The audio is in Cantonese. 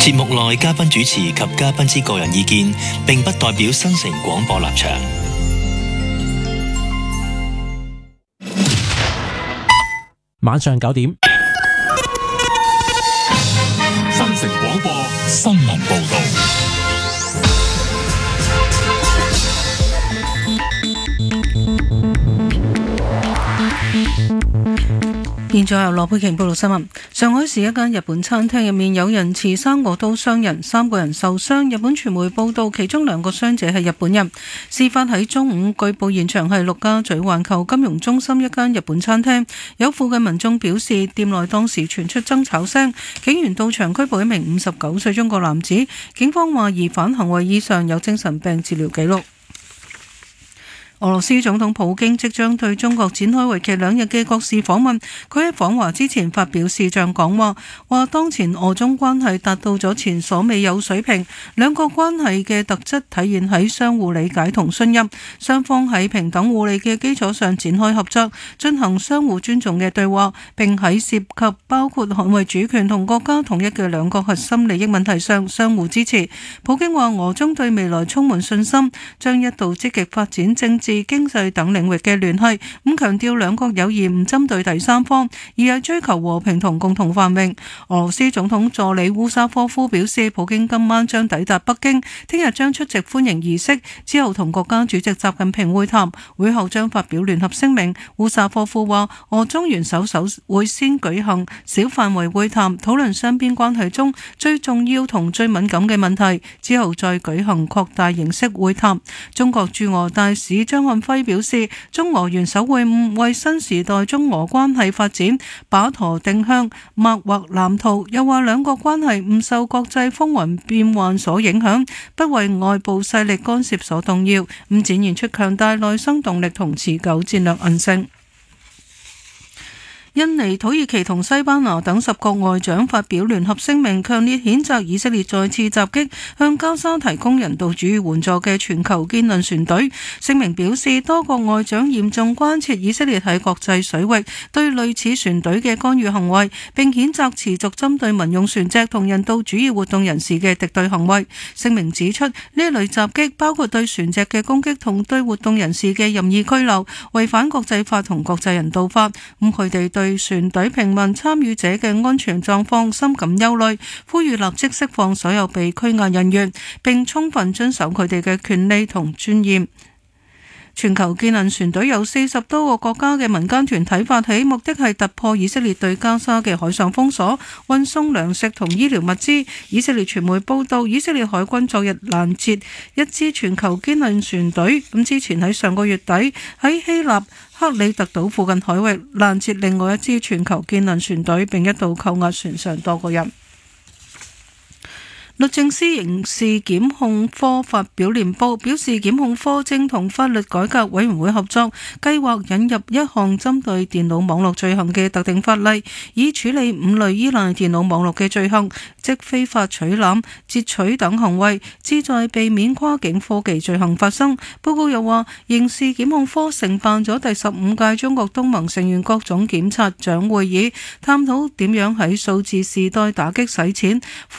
節目內嘉賓主持及嘉賓之個人意見，並不代表新城廣播立場。 晚上9點， 新城廣播新聞報道。 現在由羅佩瓊報道新聞。上海市一間日本餐廳入面有人持生果刀傷人，3個人受傷。日本傳媒報道，其中2個傷者係日本人。事發喺中午，據報現場係陸家嘴環球金融中心一間日本餐廳。有附近民眾表示，店內當時傳出爭吵聲，警員到場拘捕一名59歲中國男子。警方話疑犯行為異常，有精神病治療記錄。俄羅斯總統普京即將對中國展開為期2日嘅國事訪問。佢喺訪華之前發表視像講話，話當前俄中關係達到咗前所未有水平，兩國關係嘅特質體現喺相互理解同信任，雙方喺平等互利嘅基礎上展開合作，進行相互尊重嘅對話，並喺涉及包括捍衛主權同國家統一嘅兩個核心利益問題上相互支持。普京話俄中對未來充滿信心，將一度積極發展政治、經濟等領域嘅聯繫，咁強調兩國友誼唔針對第三方，而係追求和平同共同繁榮。俄羅斯總統助理烏沙科夫表示，普京今晚將抵達北京，聽日將出席歡迎儀式，之後同國家主席習近平會談，會後將發表聯合聲明。烏沙科夫話，俄中元首會先舉行小範圍會談，討論雙邊關係中最重要同最敏感嘅問題，之後再舉行擴大形式會談。中國駐俄大使張漢輝表示，中俄元首會晤為新時代中俄關係發展把舵定向、擘劃藍圖。又話兩國關係唔受國際風雲變幻所影響，不為外部勢力干涉所動搖，咁展現出強大內生動力同持久戰略韌性。印尼、土耳其同西班牙等10國外長發表聯合聲明，強烈譴責以色列再次襲擊向加沙提供人道主義援助嘅全球堅韌船隊。聲明表示，多國外長嚴重關切以色列喺國際水域對類似船隊嘅干預行為，並譴責持續針對民用船隻同人道主義活動人士嘅敵對行為。聲明指出，呢一類襲擊包括對船隻嘅攻擊同對活動人士嘅任意拘留，違反國際法同國際人道法。佢哋對船隊平民參與者嘅安全狀況深感憂慮，呼籲立即釋放所有被拘押人員，並充分遵守佢哋嘅權利同尊嚴。全球堅韌船隊由40多個國家嘅民間團體發起，目的係突破以色列對加沙嘅海上封鎖，運送糧食同醫療物資。以色列傳媒報道，以色列海軍昨日攔截一支全球堅韌船隊，之前喺上個月底喺希臘克里特島附近海域攔截另外一支全球堅韌船隊，並一度扣押船上多個人。律政司刑事檢控科發表年報，表示檢控科正同法律改革委員會合作，計劃引入一項針對電腦網絡罪行嘅特定法例，以處理5類依賴電腦網絡嘅罪行，即非法取覽、截取等行為，旨在避免跨境科技罪行發生。報告又話，刑事檢控科承辦咗第15屆中國東盟成員國總檢察長會議，探討點樣喺數字時代打擊洗錢。